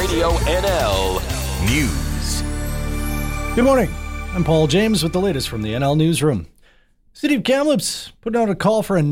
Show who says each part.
Speaker 1: Radio NL News.
Speaker 2: Good morning. I'm Paul James with the latest from the NL Newsroom. City of Kamloops putting out a call for a